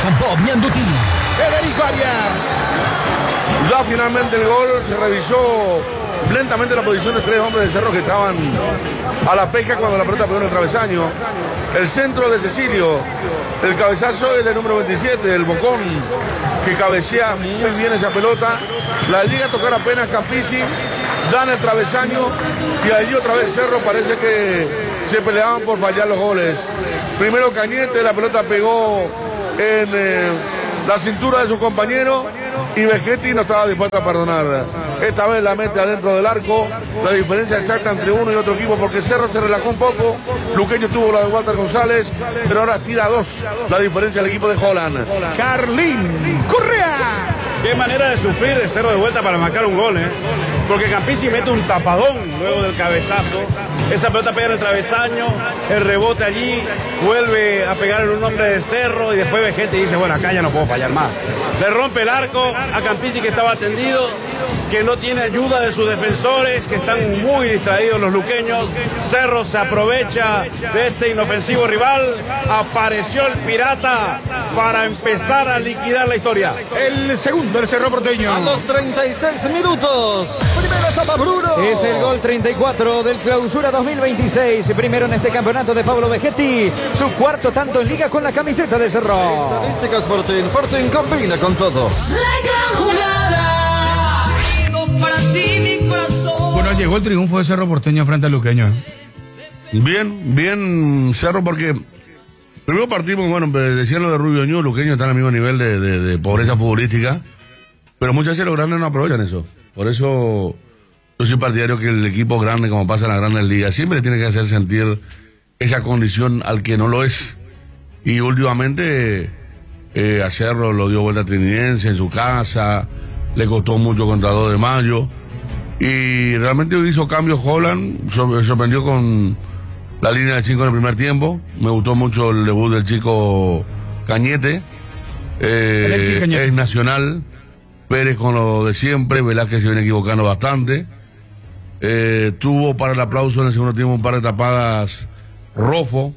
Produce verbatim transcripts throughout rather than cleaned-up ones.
con Bob Mianduti. Federico Arias da finalmente el gol. Se revisó lentamente la posición de tres hombres de Cerro que estaban a la pesca cuando la pelota pegó en el travesaño. El centro de Cecilio, el cabezazo es del número veintisiete, el Bocón, que cabecea muy bien esa pelota. La llega a tocar apenas Campisi, dan el travesaño y allí otra vez Cerro parece que se peleaban por fallar los goles. Primero Cañete, la pelota pegó en eh, la cintura de su compañero y Vegetti no estaba dispuesto a perdonar. Esta vez la mete adentro del arco. La diferencia exacta entre uno y otro equipo porque Cerro se relajó un poco. Luqueño tuvo la de Walter González, pero ahora tira dos. La diferencia del equipo de Holland. Carlín Correa. Qué manera de sufrir de Cerro de vuelta para marcar un gol, ¿eh? Porque Campisi mete un tapadón luego del cabezazo. Esa pelota pega en el travesaño, el rebote allí, vuelve a pegar en un hombre de Cerro y después Vegetti dice, bueno, acá ya no puedo fallar más. Le rompe el arco a Campisi que estaba tendido, que no tiene ayuda de sus defensores, que están muy distraídos los luqueños. Cerro se aprovecha de este inofensivo rival. Apareció el Pirata para empezar a liquidar la historia. El segundo del Cerro Porteño. A los treinta y seis minutos. Primera etapa, Bruno. Es el gol treinta y cuatro del Clausura dos mil veintiséis. Primero en este campeonato de Pablo Vegetti. Su cuarto tanto en liga con la camiseta de Cerro. Estadísticas Fortín. Fortín combina con todo. Bueno, llegó el triunfo de Cerro Porteño frente al Luqueño. Bien, bien Cerro porque primero partimos, bueno, decían lo de Rubio Ñu, Luqueño está al mismo nivel de, de, de pobreza futbolística, pero muchas veces los grandes no aprovechan eso. Por eso yo soy partidario que el equipo grande, como pasa en la Grandes Ligas, siempre tiene que hacer sentir esa condición al que no lo es. Y últimamente eh, a Cerro lo dio vuelta Trinidense en su casa, le costó mucho contra dos de mayo. Y realmente hizo cambios Holland, sorprendió con la línea de cinco en el primer tiempo. Me gustó mucho el debut del chico Cañete. Eh, Cañete. Es nacional. Pérez con lo de siempre. Velázquez se viene equivocando bastante. Eh, tuvo para el aplauso en el segundo tiempo un par de tapadas Rofo.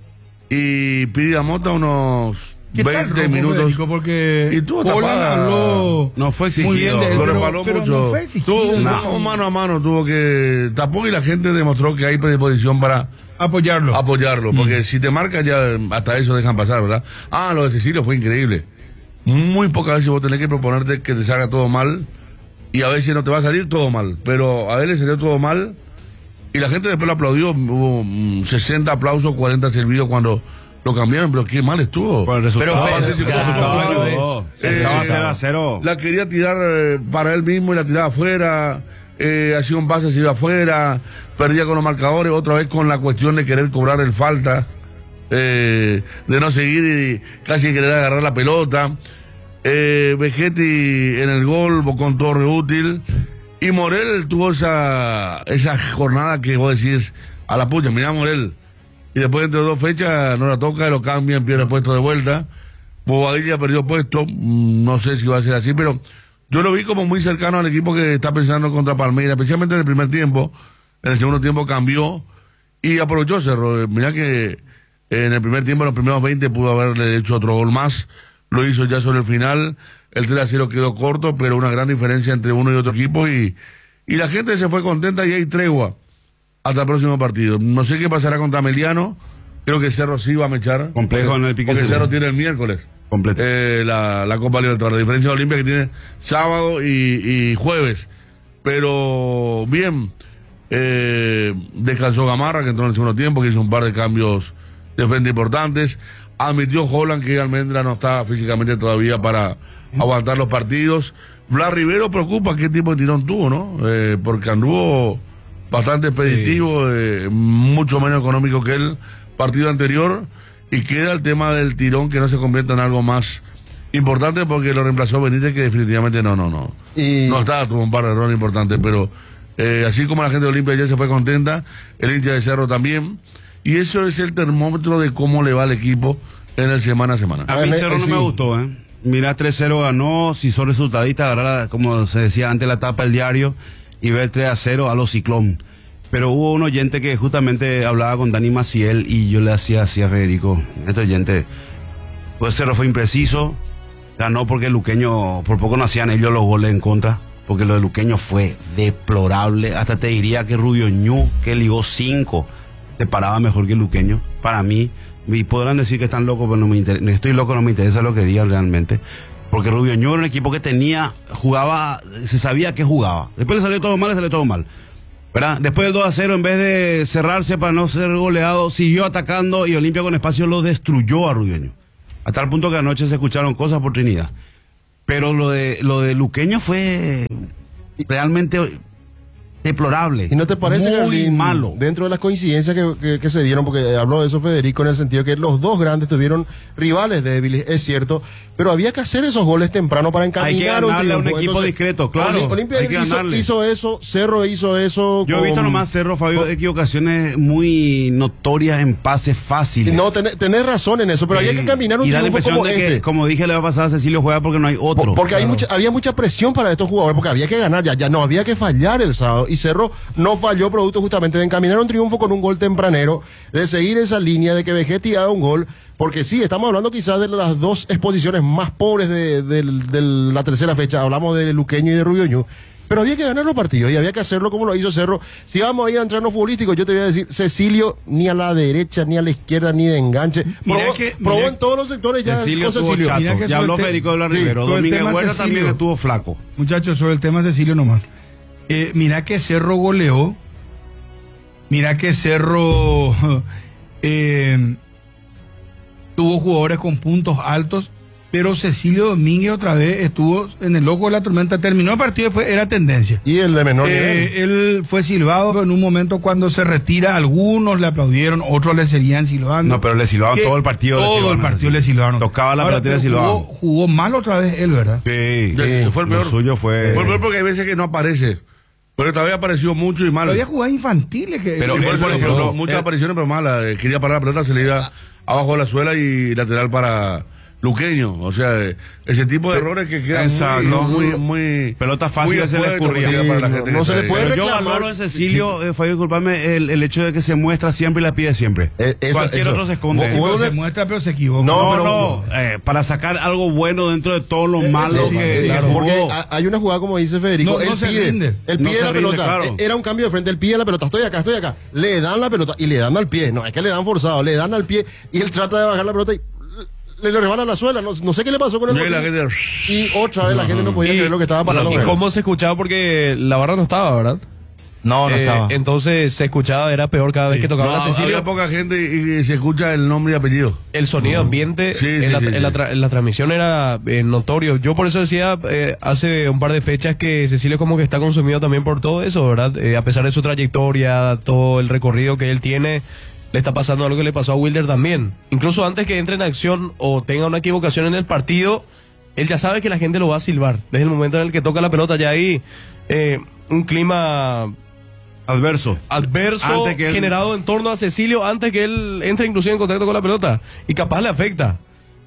Y Piri Mota unos veinte minutos porque y tuvo tapada, habló, no fue exigido, muy bien de él, lo pero, resbaló pero mucho, no fue exigido, tuvo un, no. un mano a mano, tuvo que tapó y la gente demostró que hay predisposición para apoyarlo, apoyarlo, porque mm. si te marcan ya hasta eso dejan pasar, ¿verdad? Ah, lo de Cecilio fue increíble, muy pocas veces vos tenés que proponerte que te salga todo mal y a veces no te va a salir todo mal, pero a él le salió todo mal y la gente después lo aplaudió, hubo sesenta aplausos, cuarenta servidos cuando lo cambiaron, pero qué mal estuvo. Bueno, el resultado, pero fue, fue, claro, eh, estaba cero a cero. La quería tirar eh, para él mismo y la tiraba afuera, eh, hacía un pase, se iba afuera, perdía con los marcadores, otra vez con la cuestión de querer cobrar el falta, eh, de no seguir y casi querer agarrar la pelota. Eh, Vegetti en el gol, con torre útil, y Morel tuvo esa, esa jornada que vos decís a la pucha, mirá Morel. Y después entre dos fechas no la toca, lo cambian, pierde puesto de vuelta. Bobadilla perdió puesto, no sé si va a ser así, pero yo lo vi como muy cercano al equipo que está pensando contra Palmeiras, especialmente en el primer tiempo. En el segundo tiempo cambió y aprovechó Cerro. Mirá que en el primer tiempo, en los primeros veinte, pudo haberle hecho otro gol más. Lo hizo ya sobre el final. El tres a cero quedó corto, pero una gran diferencia entre uno y otro equipo. Y, y la gente se fue contenta y hay tregua hasta el próximo partido. No sé qué pasará contra Meliano. Creo que Cerro sí va a mechar. Complejo porque, en el pique. Porque Cerro tiene el miércoles. Completo. Eh, la, la Copa Libertadores. La diferencia de Olimpia que tiene sábado y, y jueves. Pero bien, eh, descansó Gamarra, que entró en el segundo tiempo, que hizo un par de cambios de frente importantes. Admitió Holland que Almendra no está físicamente todavía para aguantar los partidos. Blas Rivero preocupa qué tipo de tirón tuvo, ¿no? Eh, porque anduvo bastante expeditivo, sí. eh, mucho menos económico que el partido anterior, y queda el tema del tirón que no se convierta en algo más importante porque lo reemplazó Benítez, que definitivamente no, no, no. Y... No estaba, tuvo un par de errores importantes, pero eh, así como la gente de Olimpia ya se fue contenta, el hincha de Cerro también, y eso es el termómetro de cómo le va al equipo en el semana a semana. A mí Cerro no sí. me gustó, ¿eh? Mira, tres cero ganó, si son resultadistas, agarrar, como se decía antes, la tapa del diario y ver tres a cero a los Ciclón. Pero hubo un oyente que justamente hablaba con Dani Maciel y yo le hacía así a Federico, este oyente, Pues Cerro fue impreciso, ganó porque el Luqueño, por poco no hacían ellos los goles en contra, porque lo de Luqueño fue deplorable. Hasta te diría que Rubio Ñu, que ligó cinco, te paraba mejor que el Luqueño, para mí. Y podrán decir que están locos, pero no me interesa, estoy loco, no me interesa lo que digan realmente. Porque Rubio Ñu era un equipo que tenía, jugaba, se sabía que jugaba. Después le salió todo mal, le salió todo mal. ¿Verdad? Después del dos a cero, en vez de cerrarse para no ser goleado, siguió atacando y Olimpia con espacio lo destruyó a Rubio Ñu. Hasta el punto que anoche se escucharon cosas por Trinidad. Pero lo de lo de Luqueño fue realmente deplorable. ¿Y no te parece, muy Carlín, malo? Dentro de las coincidencias que, que, que se dieron, porque habló de eso Federico, en el sentido que los dos grandes tuvieron rivales débiles, es cierto, pero había que hacer esos goles temprano para encaminar Hay que ganarle a un triunfo. equipo Entonces, discreto, claro. Oli- Olimpia hay que hizo, ganarle. hizo eso, Cerro hizo eso. Yo he con- visto nomás Cerro, Fabio, con- equivocaciones muy notorias en pases fáciles. No, tenés, tenés razón en eso, pero había que caminar un y da la triunfo impresión como de que, este. como dije, le va a pasar a Cecilio Juega porque no hay otro. Por- Porque hay Claro. mucha, había mucha presión para estos jugadores, porque había que ganar, ya, ya no había que fallar el sábado. Y Cerro no falló producto justamente de encaminar un triunfo con un gol tempranero, de seguir esa línea de que Vegetti haga un gol, porque sí, estamos hablando quizás de las dos exposiciones más pobres de, de- de la tercera fecha, hablamos de Luqueño y de Rubio Ñu. Pero había que ganar los partidos y había que hacerlo como lo hizo Cerro. Si vamos a ir a entrar en lo futbolístico, yo te voy a decir, Cecilio ni a la derecha, ni a la izquierda, ni de enganche. Mira Probó, que- probó mira- en todos los sectores ya Cecilio con estuvo Cecilio. chato. Mira que Ya sobre habló el te- Federico de la sí, Rivero. sobre el Domínguez tema Huerta Cecilio. también estuvo flaco. Muchachos, sobre el tema Cecilio nomás. Eh, mira que Cerro goleó. Mira que Cerro eh, tuvo jugadores con puntos altos, pero Cecilio Domínguez otra vez estuvo en el ojo de la tormenta. Terminó el partido y fue, era tendencia. Y el de menor nivel. Eh, él fue silbado, pero en un momento cuando se retira, algunos le aplaudieron, otros le seguían silbando. No, pero le silbaban Que todo el partido. le Todo el silbaban, partido así. le silbaron. Tocaba la Ahora, pelota y le pero silbaban. jugó, jugó mal otra vez él, ¿verdad? Sí, Sí, fue el lo peor. suyo fue... Fue el peor porque hay veces que no aparece. Pero esta vez apareció mucho y mal. Pero había jugadas infantiles que... Pero Y por él, eso, por por ejemplo, ejemplo, muchas él- apariciones, pero malas. Eh, Quería parar la pelota, se le iba abajo de la suela y lateral para Luqueño. O sea, eh, ese tipo de errores que quedan Exacto. muy, muy, muy... Pelota fácil muy se le escuetas, escurría. como Sí, para la no- gente no que se está le ahí. puede Pero yo reclamar. valoro de Cecilio, eh, Fabio, disculpame, el, el hecho de que se muestra siempre y la pide siempre. Eh, eso- Cualquier eso. otro se esconde. Vos- Pero vos- se muestra, pero se equivoca. No, No, pero- no, eh, para sacar algo bueno dentro de todo lo malo sí, que, sí, que claro. jugó. Porque ha- hay una jugada, como dice Federico, No, él no se pide, rinde. él No pide se la rinde, pelota, claro. E- era un cambio de frente, él pide la pelota, estoy acá, estoy acá, le dan la pelota y le dan al pie, no, es que le dan forzado, le dan al pie y él trata de bajar la pelota y le, le rebana la suela, no, no sé qué le pasó con el Y la partido. gente- Y otra vez la gente no podía Y- creer lo que estaba pasando. ¿Y con él. cómo se escuchaba? Porque la barra no estaba, ¿verdad? No, no Eh, estaba. Entonces se escuchaba, era peor cada vez que tocaba No, la Cecilio. había poca gente y, y se escucha el nombre y apellido. El sonido ambiente Sí, en, sí, la, sí, en la sí. tra- en la transmisión era eh, notorio. Yo por eso decía eh, hace un par de fechas que Cecilio como que está consumido también por todo eso, ¿verdad? Eh, a pesar de su trayectoria, todo el recorrido que él tiene, le está pasando algo que le pasó a Wilder también. Incluso antes que entre en acción o tenga una equivocación en el partido, él ya sabe que la gente lo va a silbar. Desde el momento en el que toca la pelota, ya hay eh, un clima Adverso. adverso Antes que él- generado en torno a Cecilio antes que él entre inclusive en contacto con la pelota y capaz le afecta,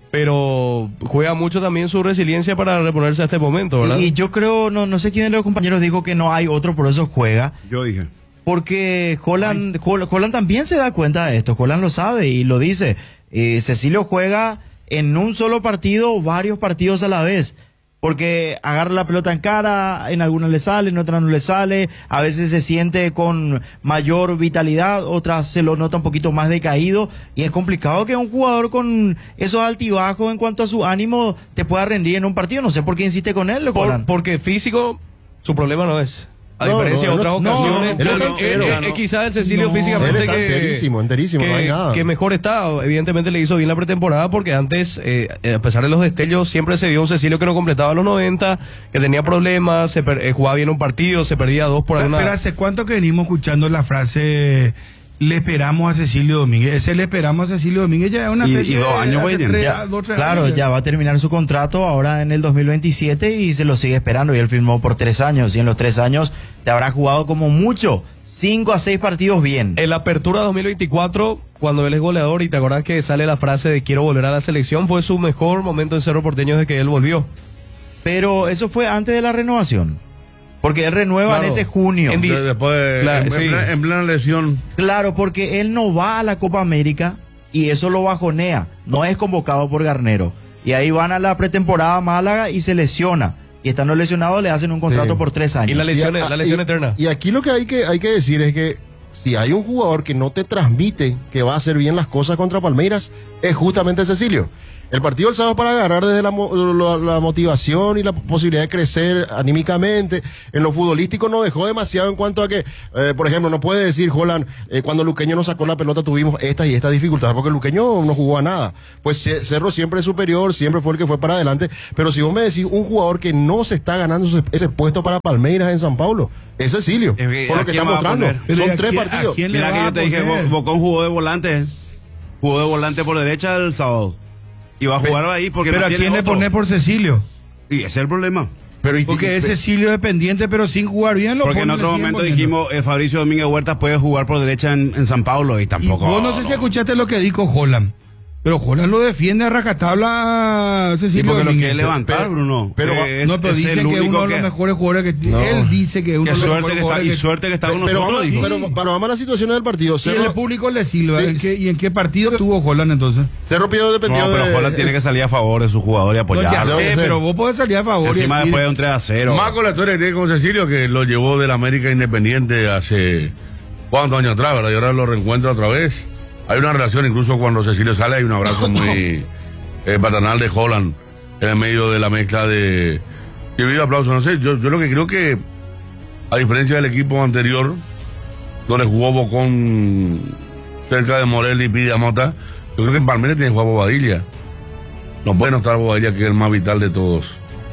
pero juega mucho también su resiliencia para reponerse a este momento, ¿verdad? Y, y yo creo, no, no sé quién de los compañeros dijo que no hay otro, por eso juega. Yo dije. Porque Holland, Hol- Holland también se da cuenta de esto, Holland lo sabe y lo dice. Eh, Cecilio juega en un solo partido, varios partidos a la vez. Porque agarra la pelota en cara, en algunas le sale, en otras no le sale, a veces se siente con mayor vitalidad, otras se lo nota un poquito más decaído, y es complicado que un jugador con esos altibajos en cuanto a su ánimo te pueda rendir en un partido. No sé por qué insiste con él, Por- Holland. porque físico su problema no es. A No, diferencia no, de otras él no- ocasiones, no, él está eh, entero. eh, eh, quizás el Cecilio No, físicamente él está que, enterísimo, enterísimo, que, no hay nada. que mejor está. Evidentemente le hizo bien la pretemporada porque antes, eh, eh, a pesar de los destellos, siempre se vio un Cecilio que no completaba los noventa, que tenía problemas, se per- eh, jugaba bien un partido, se perdía dos por Pero, alguna... pero ¿hace cuánto que venimos escuchando la frase le esperamos a Cecilio Domínguez? Ese le esperamos a Cecilio Domínguez ya es una Y- especie y dos de- años, hace Biden, tres- Ya, dos, tres claro, años. ya va a terminar su contrato ahora en el dos mil veintisiete y se lo sigue esperando. Y él firmó por tres años. Y en los tres años te habrá jugado como mucho cinco a seis partidos bien. En la apertura dos mil veinticuatro, cuando él es goleador, y te acordás que sale la frase de quiero volver a la selección, fue su mejor momento en Cerro Porteño desde que él volvió. Pero eso fue antes de la renovación. Porque él renueva Claro. en ese junio. En di- Entonces, después, Claro, en, sí. en plena- en plena lesión, Claro, porque él no va a la Copa América y eso lo bajonea, no es convocado por Garnero. Y ahí van a la pretemporada a Málaga y se lesiona. Y estando lesionado le hacen un contrato Sí. por tres años. Y la lesión, Y a- la lesión y- eterna. Y aquí lo que hay que hay que decir es que si hay un jugador que no te transmite que va a hacer bien las cosas contra Palmeiras, es justamente Cecilio. El partido del sábado para agarrar desde la, mo- la- la motivación y la posibilidad de crecer anímicamente. En lo futbolístico no dejó demasiado en cuanto a que, eh, por ejemplo, no puede decir Holland, eh, cuando Luqueño nos sacó la pelota tuvimos estas y estas dificultades, porque Luqueño no jugó a nada. Pues Ce- Cerro siempre es superior, siempre fue el que fue para adelante. Pero si vos me decís un jugador que no se está ganando ese, ese puesto para Palmeiras en San Paulo, es Cecilio. Es que, por ¿a lo que quién está va a mostrando. poner? Pero ¿y Son a tres quién- partidos. a quién le Mira va que a yo te dije, poner? Bo- Bocón jugó de volante. Jugó de volante por derecha el sábado. Y va a jugar ahí porque Pero no ¿a tiene quién le otro. pone por Cecilio? Y ese es el problema. Pero y- Porque y- es Cecilio dependiente, pero sin jugar bien lo Porque en pone, otro le siguen momento poniendo. dijimos, eh, Fabricio Domínguez Huertas puede jugar por derecha en, en San Paulo y Y tampoco. vos no sé si escuchaste lo que dijo Holland. Pero Holland lo defiende a rajatabla Sí, Cecilio porque lo Domínguez. quiere levantar, pero- Bruno. pero- Eh, es- no, pero es dicen el que es único uno de los mejores jugadores que tiene. No. Él dice que es uno Qué de los suerte mejores que está, y jugadores suerte que está con pero, nosotros. vamos, dijo. pero, pero vamos a la situación del partido. Y el Cerro, público le silba. Sí, ¿En qué- sí. ¿Y en qué partido tuvo Holland entonces? Cerro Piedro dependió No, pero de... Holland tiene es- que salir a favor de su jugador y No, ya apoyarlo. sé, pero vos podés salir a favor. y Encima decir- después de un tres a cero. Más con la historia que tiene con Cecilio, que lo llevó del América Independiente hace cuántos años atrás, ¿verdad? Y ahora lo reencuentra otra vez. Hay una relación, incluso cuando Cecilio sale, hay un abrazo muy eh, paternal de Holland en el medio de la mezcla de. Y pido aplauso, no sé, yo, yo lo que creo que, a diferencia del equipo anterior, donde jugó Bocón cerca de Morel y Pidiamota, yo creo que en Palmeiras tiene que jugar Bobadilla. No puede no estar Bobadilla, que es el más vital de todos.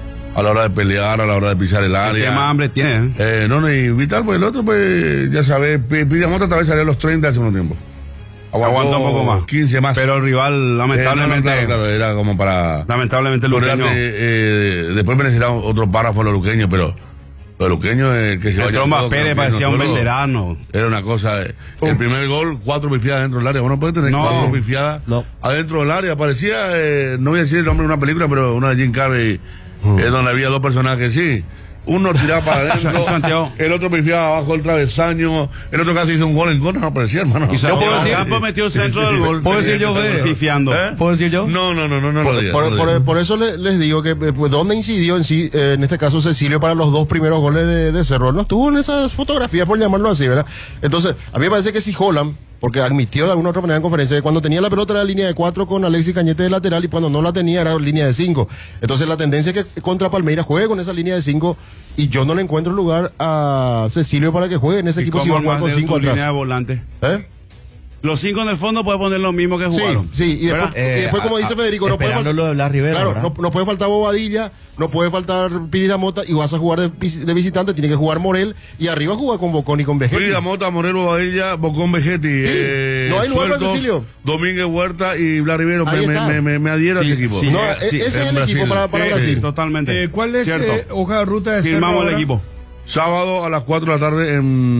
A la hora de pelear, a la hora de pisar el El área. que más hambre tiene. ¿eh? Eh, no, no, y vital, pues el otro, pues, ya sabes, Pi- Pidiamota tal vez salió a los treinta hace un tiempo. Aguantó un poco más. quince más. Pero el rival, Eh, no, lamentablemente. no, claro, claro, era como para. Lamentablemente, Por Luqueño. delante, eh, después me necesitaba otro párrafo los luqueños, pero los luqueños, eh, que se El vayan Tromba todos, Pérez que parecía un nosotros- veterano. Era una cosa. eh, el primer gol, cuatro pifiadas dentro del área. Bueno, puede tener No. cuatro pifiadas No. adentro del área. Parecía, eh, no voy a decir el nombre de una película, pero una de Jim Carrey, eh, donde había dos personajes, sí. Uno tiraba para adentro, Santiago. el otro pifiaba abajo el travesaño, el otro casi hizo un gol en contra, no parecía, hermano. Y Yo puedo decir- Campo metió el centro del gol. ¿Puedo decir yo, ve? Pifiando. ¿Eh? ¿Puedo decir yo? No, no, no, no, no, Por, lo digas, por- no lo por- digas. por eso le- les digo que, eh, pues, ¿dónde incidió en sí, eh, en este caso Cecilio, para los dos primeros goles de, de Cerro? No estuvo en esas fotografías, por llamarlo así, ¿verdad? Entonces, a mí me parece que si Holland, porque admitió de alguna otra manera en conferencia que cuando tenía la pelota era línea de cuatro con Alexis Cañete de lateral y cuando no la tenía era línea de cinco. Entonces, la tendencia es que contra Palmeiras juegue con esa línea de cinco y yo no le encuentro lugar a Cecilio para que juegue en ese ¿Y equipo si cómo va a jugar con armaste cinco tu línea de atrás. volante? ¿Eh? Los cinco en el fondo puede poner lo mismo que Sí, jugaron. sí, y después, ¿verdad? y después, como Eh, dice a- Federico, no puede esperando fal- lo de Blas Rivera, Claro, ¿verdad? no, no puede faltar Bobadilla, no puede faltar Pirida Mota y vas a jugar de, vis- de visitante, tiene que jugar Morel y arriba juega con Bocón y con Vegetti. Frida Mota, Morelo Badilla, Bocón Vegetti. eh, No hay lugar para Sueltos, Cecilio. Domínguez Huerta y Blas Rivero. Ahí Me, está. me, me, me adhiero Sí, a ese equipo. sí. No, eh, e- sí, ese es en el Brasil. equipo para, para Sí, Brasil. totalmente. Eh, ¿Cuál es Cierto. eh, hoja de ruta de Cerro Firmamos el ahora? equipo. Sábado a las cuatro de la tarde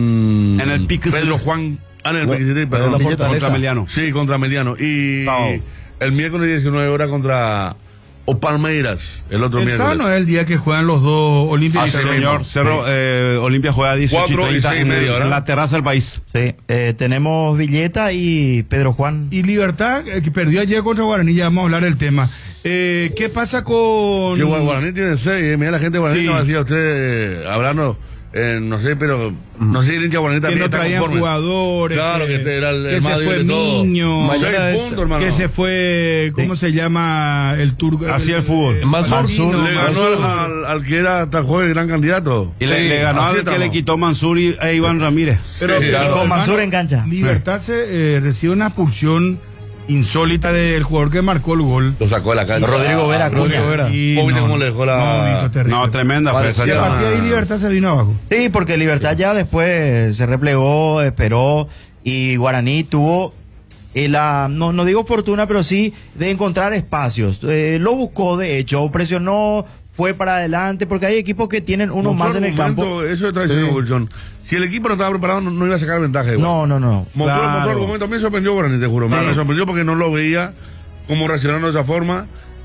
en. En el Pique Pedro City. Juan. Ah, en el No, Pique City, en perdón. la Fortaleza. Contra Meliano. Sí, contra Mediano. Y Sábado. el miércoles diecinueve horas contra O Palmeiras. El otro El miércoles. sábado es el día que juegan los dos Olímpicos. Ah, Sí, sí, señor. sí. Cerro, eh, Olimpia juega a dieciocho y Cuatro y treinta seis y en, media, el- ¿verdad? en la terraza del país. Sí, eh, tenemos Villeta y Pedro Juan. Y Libertad, eh, que perdió ayer contra Guaraní, ya vamos a hablar del tema. Eh, ¿Qué pasa con...? Que Gua- Guaraní tiene seis. eh. Mira, la gente de Guaraní Sí. no decía usted, eh, hablando, eh, no sé, pero no sé si el hincha Guaraní Que también no está traían conforme. jugadores. Claro, que este era el, el que más se fue débil de todos. Niño. Seis Mañana es- puntos, hermano. Que se fue, ¿cómo se llama? El turco. Así el fútbol. Mansur. Martino, Le ganó Mansur. al, al- al que era hasta el joven gran candidato. Y le, Sí, le ganó así al que estamos. le quitó Mansur y, e Iván Ramírez. Pero, Sí, pero, claro. Con hermano, Mansur en cancha. Libertad se eh, recibe una expulsión insólita del jugador que marcó el gol. Lo sacó de la calle. Rodrigo Vera, Rodrigo Acuña. Vera. Y ¿Vos viste cómo le dejó la- No, hijo, terrible. No, tremenda fue esa Y a chava. partir de ahí Libertad se vino abajo. Sí, porque Libertad ya después se replegó, esperó y Guaraní tuvo eh, la, no, no digo fortuna, pero sí de encontrar espacios. Eh, lo buscó, de hecho, presionó, fue para adelante, porque hay equipos que tienen uno Mostró más en el argumento, campo. Eso está diciendo Sí. Wilson. Si el equipo no estaba preparado, no, no iba a sacar ventaja. igual. No, no, no. Mostró, Claro. mostró argumento. A mí me sorprendió Guaraní, te juro. Me, me sorprendió porque no lo veía como reaccionando de esa forma.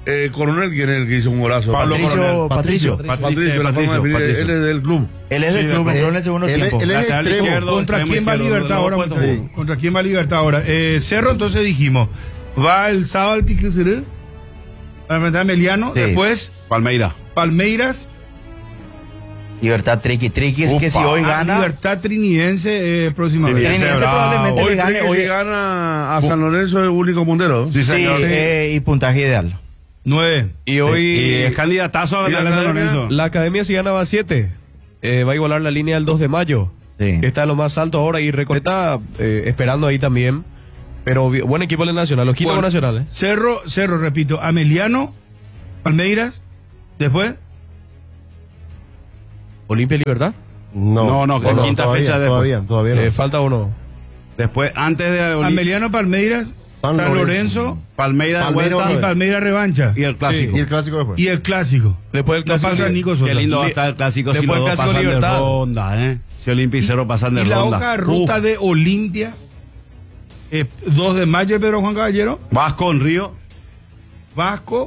Eh, Coronel, ¿quién es el que hizo un golazo? Pablo Patricio, Coronel. Patricio. Patricio, Patricio, la forma de Patricio, definir, Patricio. él es del club. Él es del Sí, club, de- entró en el segundo él- tiempo. él es Lateral extremo. izquierdo, ¿Contra extremo quién va izquierdo, Libertad luego ahora, puesto muchachos? juego. ¿Contra quién va Libertad ahora? Eh, Cerro, entonces dijimos, va el sábado al Pique Seré, para enfrentar a Emiliano, Sí. después Palmeira. Palmeiras, Libertad Triqui. Triqui es que si Upa. hoy a gana, Libertad Trinidense eh, próximamente. Trinidense. Trinidense bravo. probablemente Hoy le gane. que Hoy, si gana a San Lorenzo es el único puntero. Sí, sí, señor. eh, y puntaje ideal. Nueve. Y hoy Y es candidatazo a ¿Y la ganar a San academia? Lorenzo. la academia si gana va a siete. Eh, va a igualar la línea del dos de mayo. Sí. Que está en lo más alto ahora y Recoleta eh, esperando ahí también. Pero bi- buen equipo del Nacional, ojito Bueno, con Nacional, ¿eh? Cerro, Cerro, repito, Ameliano, Palmeiras, después, Olimpia y Libertad. No, No, no, que quinta todavía, fecha después. Todavía, todavía no. Eh, falta uno. Después, antes de Oli- Ameliano, Palmeiras, San San, Lorenzo. Lorenzo, Palmeira de Palmeira vuelta y Palmeiras revancha. y el clásico. Y el clásico después. Y el clásico. Después del No clásico. pasa Nico Qué Sosa. lindo va a Li- estar el clásico si después los el dos clásico pasan de Libertad. ronda, ¿eh? Si Olimpia y Cerro pasan de Y la ronda. hoja de ruta Uf. de Olimpia, eh, dos de mayo, Pedro Juan Caballero, Vasco en Río. Vasco,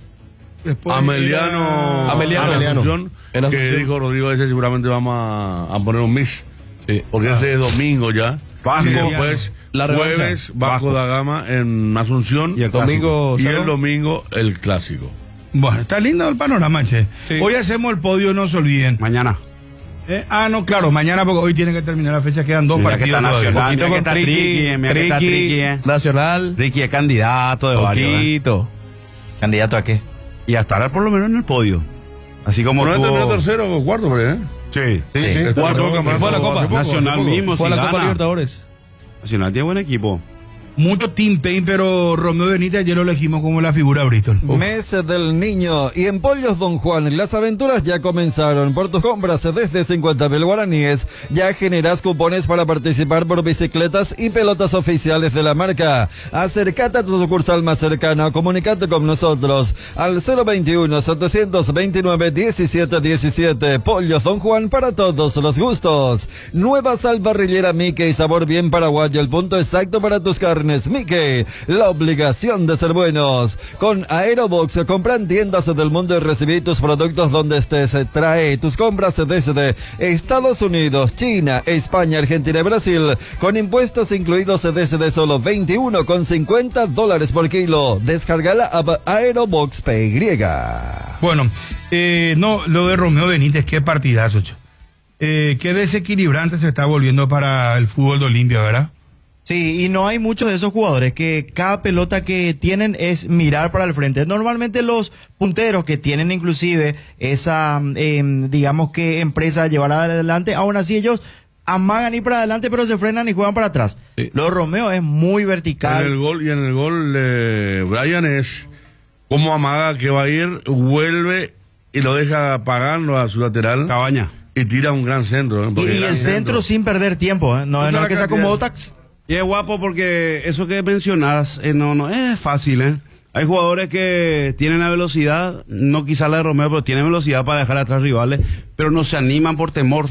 después Ameliano, era- Ameliano. en Asunción, En que Asunción. dijo Rodrigo, ese seguramente vamos a, a poner un mix. Sí. Porque ese es domingo ya. Vasco. Y después, La revancha. jueves, Vasco Vasco. da Gama en Asunción. Y el Domingo. Y Cerro. el domingo, el clásico. Bueno, está lindo el panorama, che. Sí. Hoy hacemos el podio, no se olviden. Mañana. Eh, ah, no, claro, mañana porque hoy tiene que terminar la fecha, quedan dos Mira que partidos está todavía. Nacional. Poquito mira que con está Triqui, Triqui, mira que está Triqui, Triqui, eh. Nacional. Ricky es candidato de varios. ¿eh? Poquito. ¿Candidato a qué? Y a estar por lo menos en el podio. Así como ¿No tuvo... terminó tercero o cuarto, pero, ¿eh? Sí, Sí, sí. Está Cuarto, todo campeonato fue a la Copa. hace poco, Nacional hace poco. mismo. Fue a si la Copa gana. Libertadores. Nacional tiene buen equipo. Mucho Team Pain, pero Romeo Benítez ayer lo elegimos como la figura Bristol. Mes del niño y en Pollos Don Juan las aventuras ya comenzaron. Por tus compras desde cincuenta mil guaraníes ya generas cupones para participar por bicicletas y pelotas oficiales de la marca. Acércate a tu sucursal más cercana, comunicate con nosotros al cero veintiuno, setecientos veintinueve, diecisiete diecisiete. Pollos Don Juan para todos los gustos. Nueva sal parrillera Mickey, sabor bien paraguayo, el punto exacto para tus carnes. Mickey, la obligación de ser buenos. Con Aerobox, compra en tiendas del mundo y recibí tus productos donde estés. Trae tus compras desde Estados Unidos, China, España, Argentina y Brasil, con impuestos incluidos desde solo veintiuno con cincuenta dólares por kilo. Descarga la app Aerobox P Y. Bueno, eh, no, lo de Romeo Benítez, qué partidazo, che. Eh, qué desequilibrante se está volviendo para el fútbol de Olimpia, ¿verdad? Sí, y no hay muchos de esos jugadores que cada pelota que tienen es mirar para el frente. Normalmente los punteros que tienen inclusive esa, eh, digamos que empresa de llevar adelante, aún así ellos amagan ir para adelante pero se frenan y juegan para atrás. Sí. Lo de Romeo es muy En vertical. el gol, y en el gol de Brian es como amaga que va a ir, vuelve y lo deja pagando a su lateral Cabaña. y tira un gran centro. ¿eh? Y, Porque y gran el centro sin perder tiempo, ¿eh? No, Esa no es es que la sea como cantidad. Otax. Y es guapo porque eso que mencionas eh, no, no es fácil, ¿eh? Hay jugadores que tienen la velocidad, no quizá la de Romeo, pero tienen velocidad para dejar atrás rivales, pero no se animan por temor.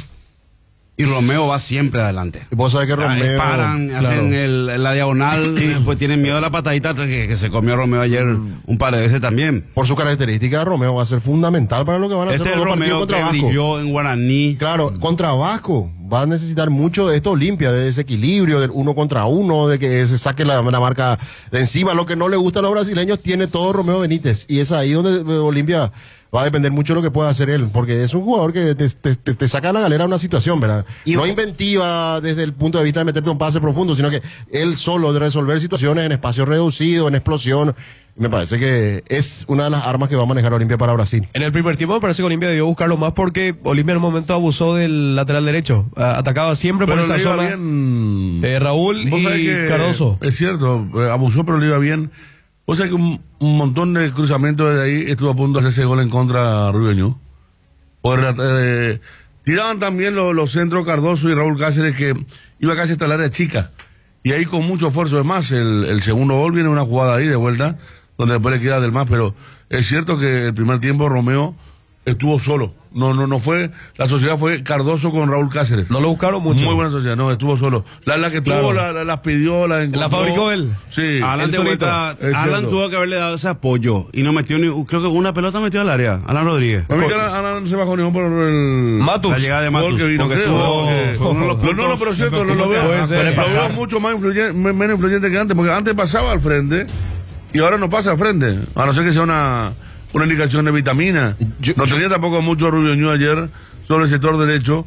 Y Romeo va siempre adelante. Y vos sabés que Ah, Romeo... paran, claro. hacen el, la diagonal, pues tienen miedo a la patadita que, que se comió Romeo ayer un par de veces también. Por su característica, Romeo va a ser fundamental para lo que van a Este hacer es los dos partidos Romeo que contra Vasco. brilló en Guaraní. Claro, contra Vasco va a necesitar mucho de esto Olimpia, de desequilibrio, del uno contra uno, de que se saque la, la marca de encima. Lo que no le gusta a los brasileños tiene todo Romeo Benítez. Y es ahí donde eh, Olimpia va a depender mucho de lo que pueda hacer él, porque es un jugador que te, te, te, te saca a la galera una situación, ¿verdad? Y- no inventiva desde el punto de vista de meterte un pase profundo, sino que él solo de resolver situaciones en espacio reducido, en explosión. Me parece que es una de las armas que va a manejar Olimpia para Brasil. En el primer tiempo me parece que Olimpia debió buscarlo más porque Olimpia en un momento abusó del lateral derecho. A- atacaba siempre Pero por esa le iba zona. bien. Eh, Raúl Vos sabés y que Cardoso. Es cierto, eh, abusó, pero le iba bien. O sea que un, un montón de cruzamientos desde ahí estuvo a punto de hacerse gol en contra de Rubeño. Por, eh, tiraban también los, los centros Cardoso y Raúl Cáceres, que iba casi hasta el área chica. Y ahí con mucho esfuerzo de más. El, el segundo gol viene una jugada ahí de vuelta, donde después le queda del más. Pero es cierto que el primer tiempo Romeo estuvo solo. No, no, no fue, la sociedad fue Cardoso con Raúl Cáceres. No lo buscaron mucho. Muy buena sociedad, no, estuvo solo. La, la que Claro. tuvo, la, la- las pidió, la encontró. La fabricó él. Sí. Alan, Él de solito. vuelta, Es Alan cierto. tuvo que haberle dado ese apoyo y no metió ni, creo que una pelota metió al área, Alan Rodríguez. A mí que Alan, Alan se bajó ni por el... Matus. La llegada de gol Matus, que vino, porque creo, tuvo- porque- fue uno de los No, no, no, puntos- pero cierto, lo, lo veo, puede ser. lo Puede veo pasar. mucho más influyente, me- menos influyente que antes, porque antes pasaba al frente y ahora no pasa al frente, a no ser que sea una, una indicación de vitamina. Yo- no tenía tampoco mucho Rubio Ñu ayer sobre el sector derecho.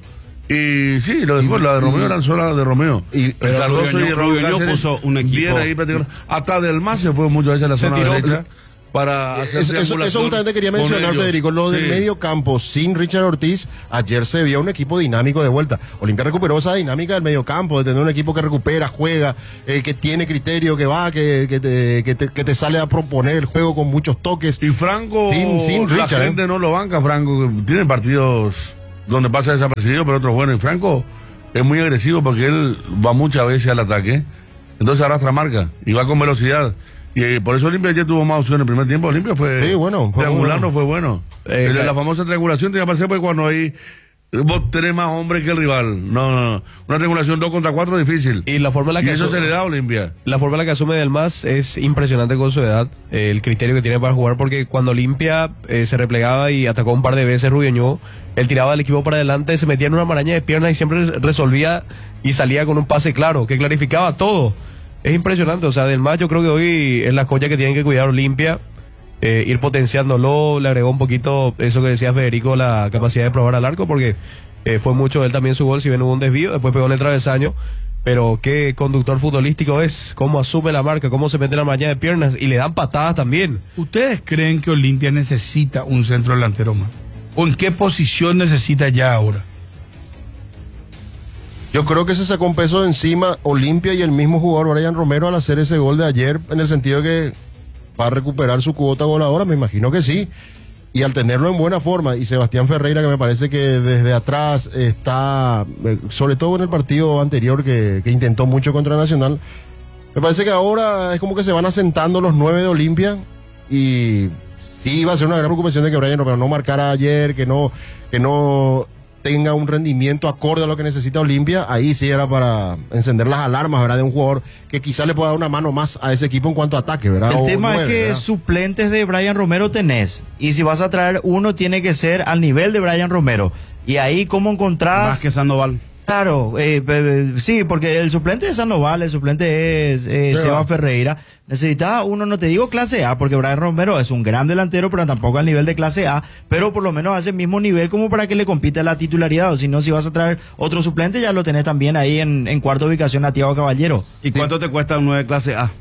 Y sí, lo dejó, la de Romeo era sola la de Romeo. Y- el pero Cardoso Rubio Ñu- y el Rubio Ñu Cáceres puso un equipo. bien ahí prácticamente. Hasta Del Mas se fue muchas veces a la Se zona tiró- derecha para hacer Eso, eso- eso triangulación justamente quería con mencionar, ellos. Federico. Lo del Sí. medio campo sin Richard Ortiz, ayer se vio un equipo dinámico de vuelta. Olimpia recuperó esa dinámica del medio campo, de tener un equipo que recupera, juega, eh, que tiene criterio, que va, que, que, te, que, te, que te sale a proponer el juego con muchos toques. Y Franco, Sin- sin la Richard, gente no lo banca, Franco. Tiene partidos donde pasa desapercibido, pero otros buenos. Y Franco es muy agresivo porque él va muchas veces al ataque. Entonces arrastra marca y va con velocidad. Y eh, por eso Olimpia ayer tuvo más opciones. En el primer tiempo Olimpia fue, Sí, bueno, fue triangulando, bueno. fue bueno. Eh, El de la- la famosa triangulación tiene que aparecer porque cuando hay vos tenés más hombres que el rival. No, no, no. Una triangulación dos contra cuatro es difícil. Y la forma en la Y que eso asu- se le da a Olimpia. La forma en la que asume Del Mas es impresionante con su edad, eh, el criterio que tiene para jugar, porque cuando Olimpia eh, se replegaba y atacó un par de veces Rubio Ñu, él tiraba al equipo para adelante, se metía en una maraña de piernas y siempre resolvía y salía con un pase claro, que clarificaba todo. Es impresionante, o sea, Del Mas yo creo que hoy es la joya que tienen que cuidar Olimpia, eh, ir potenciándolo, le agregó un poquito eso que decía Federico, la capacidad de probar al arco, porque eh, fue mucho él también su gol, si bien hubo un desvío, después pegó en el travesaño. Pero qué conductor futbolístico es, cómo asume la marca, cómo se mete en la maraña de piernas y le dan patadas también. ¿Ustedes creen que Olimpia necesita un centro delantero más? ¿O en qué posición necesita ya ahora? Yo creo que se sacó un peso de encima Olimpia y el mismo jugador Brian Romero al hacer ese gol de ayer, en el sentido de que va a recuperar su cuota goleadora, me imagino que sí. Y al tenerlo en buena forma, y Sebastián Ferreira, que me parece que desde atrás está, eh, sobre todo en el partido anterior que, que intentó mucho contra Nacional, me parece que ahora es como que se van asentando los nueve de Olimpia y sí va a ser una gran preocupación de que Brian Romero no marcara ayer, que no, que no tenga un rendimiento acorde a lo que necesita Olimpia. Ahí sí era para encender las alarmas, ¿verdad? De un jugador que quizá le pueda dar una mano más a ese equipo en cuanto a ataque, ¿verdad? El O tema nueve, es que ¿verdad? suplentes de Brian Romero tenés. Y si vas a traer uno, tiene que ser al nivel de Brian Romero. Y ahí, ¿cómo encontrás? Más que Sandoval. Claro, eh, eh, sí, porque el suplente de Sandoval, el suplente es eh, Seba. Seba Ferreira. Necesita uno, no te digo clase A, porque Brian Romero es un gran delantero, pero tampoco al nivel de clase A, pero por lo menos a ese mismo nivel como para que le compita la titularidad. O si no, si vas a traer otro suplente, ya lo tenés también ahí en, en cuarta ubicación a Thiago Caballero. ¿Y cuánto te cuesta un nueve clase A?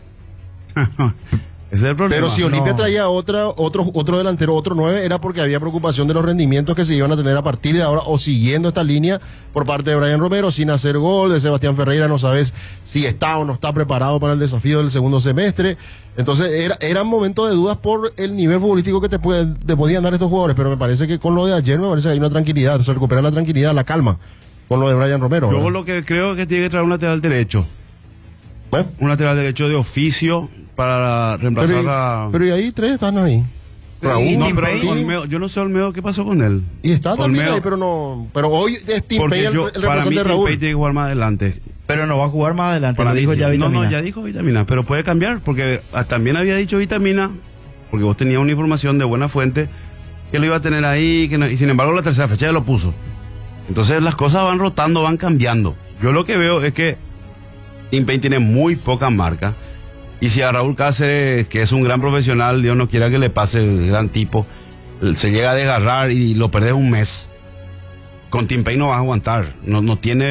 Ese es el problema. Pero si Olimpia No. traía otra, otro, otro delantero, otro nueve, era porque había preocupación de los rendimientos que se iban a tener a partir de ahora o siguiendo esta línea por parte de Brian Romero, sin hacer gol, de Sebastián Ferreira, no sabes si está o no está preparado para el desafío del segundo semestre. Entonces era, era un momento de dudas por el nivel futbolístico que te, pueden, te podían dar estos jugadores, pero me parece que con lo de ayer me parece que hay una tranquilidad, se recupera la tranquilidad, la calma con lo de Brian Romero. Yo ¿verdad? lo que creo es que tiene que traer un lateral derecho. Bueno, Un lateral derecho de oficio para reemplazar pero, a... pero y ahí tres están ahí. Raúl, Y no, pero Timpey. Olmedo, yo no sé Olmedo qué pasó con él. y está también Olmedo. ahí, pero no. Pero hoy es Timpey Porque el, yo, el para mí representante de Raúl. Timpey tiene que jugar más adelante. Pero no va a jugar más adelante, Para lo mí, dijo ya no, Vitamina. no, ya dijo Vitamina, pero puede cambiar, porque ah, también había dicho Vitamina, porque vos tenías una información de buena fuente, que lo iba a tener ahí, que no- y sin embargo la tercera fecha ya lo puso. Entonces las cosas van rotando, van cambiando. Yo lo que veo es que Timpey tiene muy poca marca, y si a Raúl Cáceres, que es un gran profesional, Dios no quiera que le pase, el gran tipo, se llega a desgarrar y lo perdés un mes, con Timpey no vas a aguantar, no, no tiene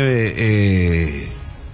eh,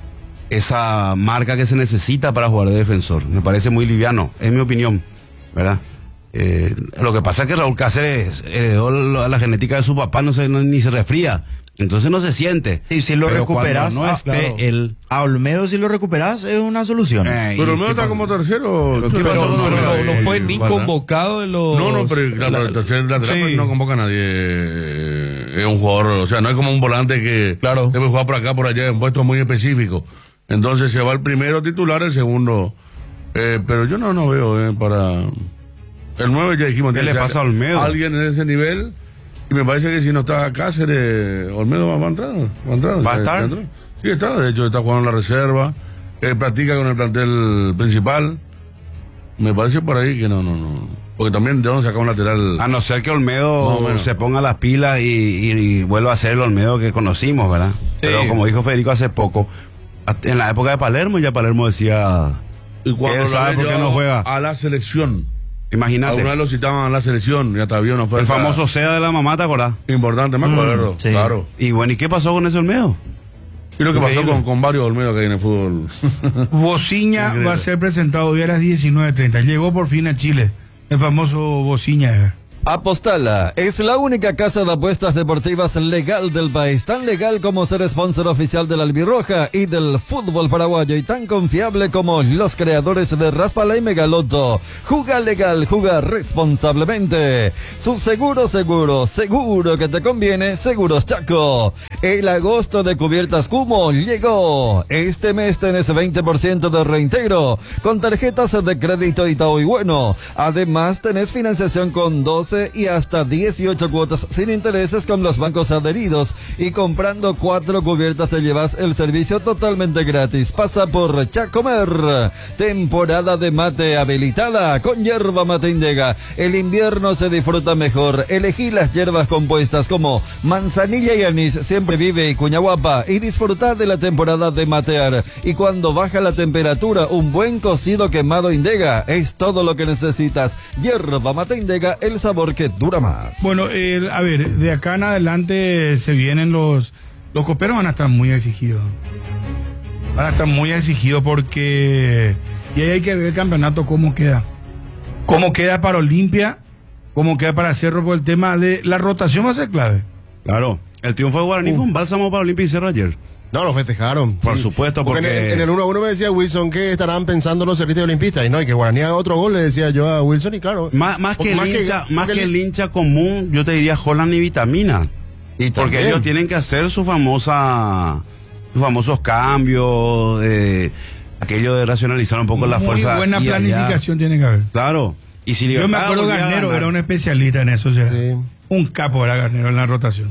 esa marca que se necesita para jugar de defensor. Me parece muy liviano, es mi opinión, ¿verdad? Eh, lo que pasa es que Raúl Cáceres heredó la, la genética de su papá, no se, no- ni se resfría, entonces no se siente. Sí, si lo Pero recuperas, cuando no ah, esté claro. él. A Olmedo, si lo recuperas, es una solución. Eh, Pero ¿y Olmedo qué está pasa? como tercero. Pero, ¿Qué pero- pasó con pero Olmedo? no, no fue ni ¿Verdad? convocado en los... No, no, pero claro, la- pero el tercer lateral sí. no convoca a nadie. eh, Es un jugador, o sea, no es como un volante que Claro. debe jugar por acá, por allá, en puestos muy específicos. Entonces se va el primero titular, el segundo. Eh, pero yo no, no veo eh, para. El nueve ya dijimos. ¿Qué tiene le que pasa ser a Olmedo? Alguien en ese nivel Y me parece que si no está Cáceres, Olmedo va, va a entrar. Va a, entrar, ¿Va a estar? Sí, está. De hecho, está jugando en la reserva. Él practica con el plantel principal. Me parece por ahí que no, no, no. Porque también de dónde saca un lateral. A no ser que Olmedo se ponga las pilas y, y, y vuelva a ser el Olmedo que conocimos, ¿verdad? Sí. Pero como dijo Federico hace poco, en la época de Palermo, ya Palermo decía. Y cuando él sabe por qué no juega. A la selección. Imagínate. Alguna vez lo citaban a la selección y hasta había una oferta. El famoso Sea de la mamá, ¿te acordás? Importante, me acuerdo. Mm, sí. Claro. Y bueno, ¿y qué pasó con ese Olmedo? Y lo que pasó con, con varios Olmedo que hay en el fútbol. Bociña va a ser presentado hoy a las diecinueve treinta. Llegó por fin a Chile, el famoso Bociña. Apostala es la única casa de apuestas deportivas legal del país, tan legal como ser sponsor oficial de la Albirroja y del fútbol paraguayo y tan confiable como los creadores de Raspala y Megaloto. Juga legal, juga responsablemente. Su seguro, seguro, seguro que te conviene, Seguros Chaco. El agosto de cubiertas Cumo llegó. Este mes tenés veinte por ciento de reintegro con tarjetas de crédito Itaú y Bueno. Además tenés financiación con doce y hasta dieciocho cuotas sin intereses con los bancos adheridos, y comprando cuatro cubiertas te llevas el servicio totalmente gratis. Pasa por Chacomer. Temporada de mate habilitada con yerba mate Indega. El invierno se disfruta mejor. Elegí las hierbas compuestas como manzanilla y anís, Siempre Vive y Cuñaguapa, y disfruta de la temporada de matear. Y cuando baja la temperatura, un buen cocido quemado Indega es todo lo que necesitas. Hierba mate Indega, el sabor que dura más. Bueno, el, a ver, de acá en adelante se vienen los... Los coperos van a estar muy exigidos. Van a estar muy exigidos porque... Y ahí hay que ver el campeonato cómo queda. Cómo queda para Olimpia, cómo queda para Cerro, por el tema de la rotación va a ser clave. Claro, el triunfo de Guaraní uh. fue un bálsamo para Olimpia y Cerro ayer. No, lo festejaron. Por sí. supuesto, porque... porque... En, el, en el uno a uno me decía Wilson que estarán pensando los servicios olimpistas. Y no, y que Guaraní haga otro gol, le decía yo a Wilson, y claro. Más, más que el más hincha, que, más que que el hincha común, yo te diría Holland y Vitamina. Y porque también. ellos tienen que hacer su famosa... Sus famosos cambios, eh, aquello de racionalizar un poco muy la fuerza. Muy buena y planificación allá. tiene que haber. Claro. Y si yo me acuerdo Garnero era un especialista en eso. O sea, sí. Un capo era Garnero en la rotación.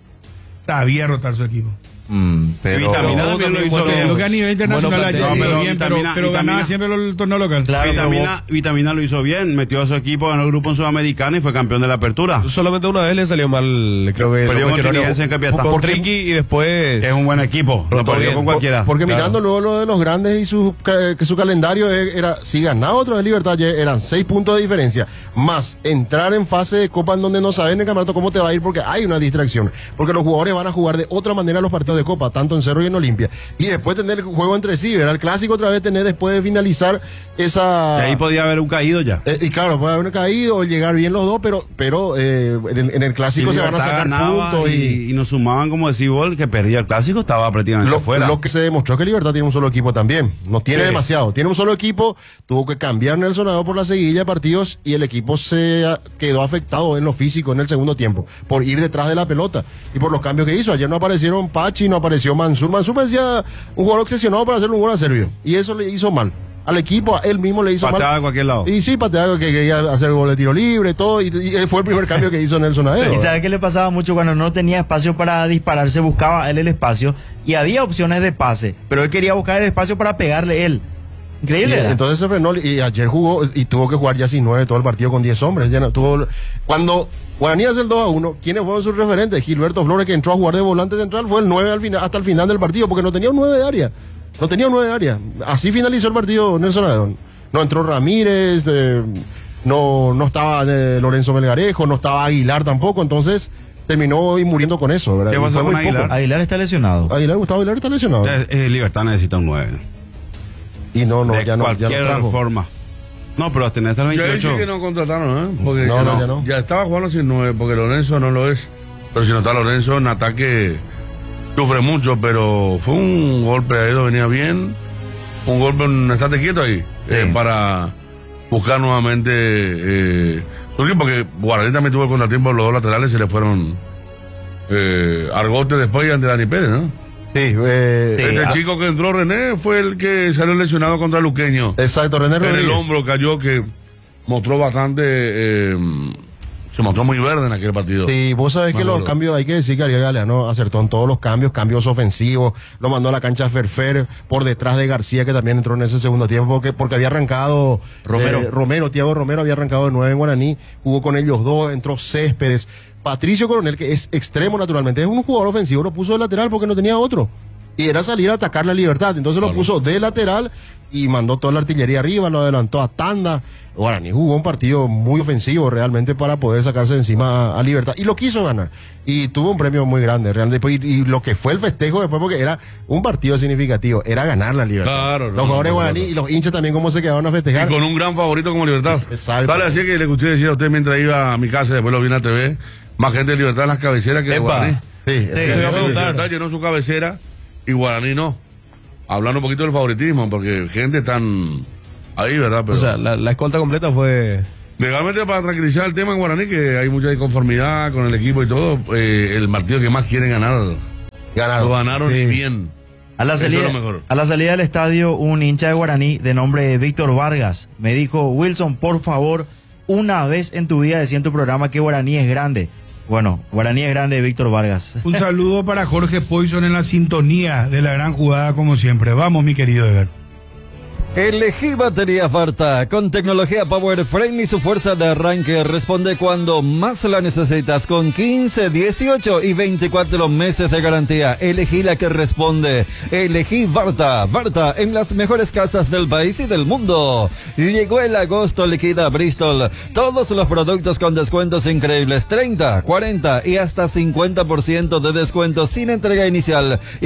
Sabía rotar su equipo. Mm, pero Vitamina también lo hizo bien. Lo que a nivel internacional bueno, ha no, sido pero bien, Vitamina, pero, pero Vitamina, ganaba siempre el torneo local. Claro, Vitamina, Vitamina lo hizo bien, metió a su equipo, ganó el grupo en Sudamericana y fue campeón de la apertura. Solamente una vez le salió mal, creo que perdió con Trinidad en Capiatá. Con Ricky y después es un buen equipo, lo perdió con cualquiera. Porque claro. mirando luego lo de los grandes y su, que su calendario era, si ganaba otra vez Libertad ayer, eran seis puntos de diferencia, más entrar en fase de Copa en donde no saben en el campeonato cómo te va a ir porque hay una distracción, porque los jugadores van a jugar de otra manera los partidos de Copa, tanto en Cerro y en Olimpia, y después tener el juego entre sí, ¿verdad? El clásico otra vez tener después de finalizar esa... Y ahí podía haber un caído ya. Eh, y claro, puede haber un caído o llegar bien los dos, pero pero eh, en, el, en el clásico se van a sacar puntos. Y, y, y nos sumaban, como decía vos, que perdía el clásico, estaba prácticamente lo, afuera. Lo que se demostró que Libertad tiene un solo equipo también, no tiene sí. demasiado, tiene un solo equipo, tuvo que cambiar Nelson Nadal por la seguidilla de partidos y el equipo se quedó afectado en lo físico en el segundo tiempo, por ir detrás de la pelota y por los cambios que hizo. Ayer no aparecieron Pachi, no apareció Mansur. Mansur parecía un jugador obsesionado para hacerle un gol a Servio y eso le hizo mal al equipo, a él mismo le hizo pateaba mal. a cualquier lado. Y sí, pateaba, que quería hacer gol de tiro libre, todo, y, y fue el primer cambio que hizo Nelson Aero. ¿Y sabe qué le pasaba mucho cuando no tenía espacio para disparar? Se buscaba él el espacio y había opciones de pase, pero él quería buscar el espacio para pegarle él. Increíble. Y, entonces se frenó y ayer jugó y tuvo que jugar ya sin nueve todo el partido con diez hombres. Ya no, tuvo, cuando Guaraní hace el dos a uno, ¿quiénes fueron sus referentes? Gilberto Flores, que entró a jugar de volante central, fue el nueve al final, hasta el final del partido, porque no tenía un nueve de área. No tenía un nueve de área. Así finalizó el partido Nelson Aero. No entró Ramírez, eh, no, no estaba eh, Lorenzo Melgarejo, no estaba Aguilar tampoco, entonces terminó y muriendo con eso, ¿verdad? ¿Qué pasó con Aguilar? Poco. Aguilar está lesionado. Aguilar, Gustavo Aguilar está lesionado. Eh, eh, Libertad necesita un nueve. Y no, no, de ya no, cualquier ya no trajo. forma. No, pero hasta en el veintiocho. Yo dije que no contrataron, ¿eh? Porque no, ya, no, no, ya no. Ya estaba jugando sin nueve, porque Lorenzo no lo es. Pero si no está Lorenzo, en ataque sufre mucho, pero fue un golpe ahí, venía bien. Un golpe, en estate quieto ahí, sí. eh, para buscar nuevamente. Eh, porque Guaraní también tuvo el contratiempo, los dos laterales se le fueron eh, Argote después y ante Dani Pérez, ¿no? Sí, eh, este sí, chico que entró, René, fue el que salió lesionado contra Luqueño. Exacto, René Rodríguez. En el hombro cayó, que mostró bastante eh, se mostró muy verde en aquel partido. Sí, vos sabés que los cambios, hay que decir que Ariel Galeano acertó en todos los cambios, cambios ofensivos, lo mandó a la cancha Ferfer por detrás de García, que también entró en ese segundo tiempo, porque, porque había arrancado Romero. eh, Romero, Tiago Romero había arrancado de nueve en Guaraní, jugó con ellos dos, entró Céspedes, Patricio Coronel, que es extremo naturalmente, es un jugador ofensivo, lo puso de lateral porque no tenía otro. Y era salir a atacar la Libertad, entonces lo puso de lateral y mandó toda la artillería arriba, lo adelantó a tanda. Guaraní jugó un partido muy ofensivo realmente para poder sacarse de encima a, a Libertad y lo quiso ganar y tuvo un premio muy grande realmente, y, y lo que fue el festejo después, porque era un partido significativo, era ganar la Libertad. Claro, los no, jugadores no, Guaraní no, no. y los hinchas también cómo se quedaron a Y festejar. con un gran favorito como Libertad. Exacto. Dale, así que le escuché decir a usted mientras iba a mi casa, después lo vi en la T V, más gente de Libertad en las cabeceras que de Epa. Guaraní. Sí, Sí, es- Eso iba a preguntar. Libertad llenó su cabecera y Guaraní no. Hablando un poquito del favoritismo, porque gente tan ahí, ¿verdad? Pero O sea, la, la escolta completa fue... legalmente, para tranquilizar el tema en Guaraní, que hay mucha inconformidad con el equipo y todo, eh, el partido que más quieren ganar, ganaron. lo ganaron Sí. bien. A la, Eso salida, es lo mejor. a la salida del estadio, un hincha de Guaraní de nombre Víctor Vargas me dijo: Wilson, por favor, una vez en tu vida decía en tu programa que Guaraní es grande. Bueno, Guaraní es grande, Víctor Vargas. Un saludo para Jorge Poison en la sintonía de la gran jugada como siempre. Vamos, mi querido Edgar. Elegí batería Farta con tecnología Power Frame y su fuerza de arranque responde cuando más la necesitas con quince, dieciocho y veinticuatro meses de garantía. Elegí la que responde. Elegí Farta. Farta en las mejores casas del país y del mundo. Llegó el agosto liquida Bristol. Todos los productos con descuentos increíbles. treinta, cuarenta y hasta cincuenta por ciento de descuento sin entrega inicial.